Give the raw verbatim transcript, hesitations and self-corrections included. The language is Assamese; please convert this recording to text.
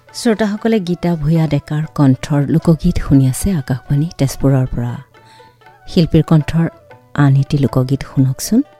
শ্ৰোতাসকলে গীতা ভূঞা ডেকাৰ কণ্ঠৰ লোকগীত শুনি আছে আকাশবাণী তেজপুৰৰ পৰা। শিল্পীৰ কণ্ঠৰ আন এটি লোকগীত শুনকচোন।